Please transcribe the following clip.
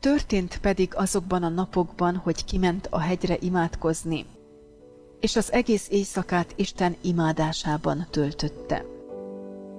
Történt pedig azokban a napokban, hogy kiment a hegyre imádkozni, és az egész éjszakát Isten imádásában töltötte.